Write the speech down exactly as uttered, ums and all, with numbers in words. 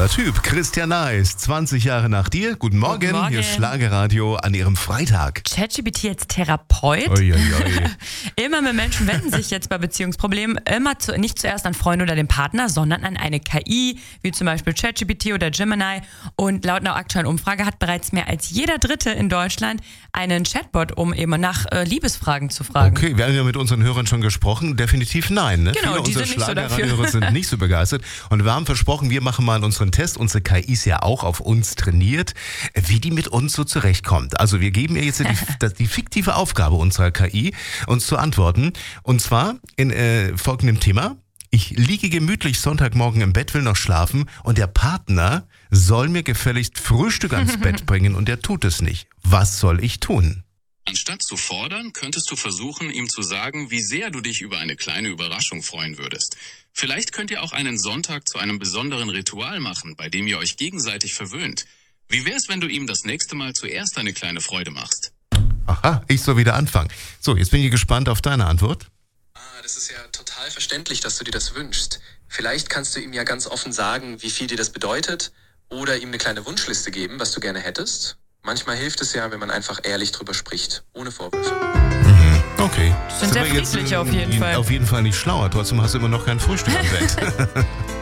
Toller Typ. Christian Neis, zwanzig Jahre nach dir. Guten Morgen, Guten Morgen. Hier ist Schlagerradio an Ihrem Freitag. ChatGPT als Therapeut. Oi, oi, oi. Immer mehr Menschen wenden sich jetzt bei Beziehungsproblemen immer zu, nicht zuerst an Freunde oder den Partner, sondern an eine K I, wie zum Beispiel ChatGPT oder Gemini. Und laut einer aktuellen Umfrage hat bereits mehr als jeder Dritte in Deutschland einen Chatbot, um eben nach äh, Liebesfragen zu fragen. Okay, wir haben ja mit unseren Hörern schon gesprochen. Definitiv nein. Ne? Genau, Viele die unserer sind nicht so dafür. Schlagerradiohörer sind nicht so begeistert. Und wir haben versprochen, wir machen mal unseren Test. Unsere K I ist ja auch auf uns trainiert, wie die mit uns so zurechtkommt. Also wir geben ihr jetzt die, die fiktive Aufgabe unserer K I, uns zu antworten. Und zwar in äh, folgendem Thema. Ich liege gemütlich Sonntagmorgen im Bett, will noch schlafen und der Partner soll mir gefälligst Frühstück ans Bett bringen und er tut es nicht. Was soll ich tun? Anstatt zu fordern, könntest du versuchen, ihm zu sagen, wie sehr du dich über eine kleine Überraschung freuen würdest. Vielleicht könnt ihr auch einen Sonntag zu einem besonderen Ritual machen, bei dem ihr euch gegenseitig verwöhnt. Wie wär's, wenn du ihm das nächste Mal zuerst eine kleine Freude machst? Aha, ich soll wieder anfangen. So, jetzt bin ich gespannt auf deine Antwort. Ah, das ist ja total verständlich, dass du dir das wünschst. Vielleicht kannst du ihm ja ganz offen sagen, wie viel dir das bedeutet oder ihm eine kleine Wunschliste geben, was du gerne hättest. Manchmal hilft es ja, wenn man einfach ehrlich drüber spricht, ohne Vorwürfe. Mhm, okay. Sind sehr wir jetzt friedlich auf jeden Fall. Auf jeden Fall nicht schlauer, trotzdem hast du immer noch kein Frühstück am Bett.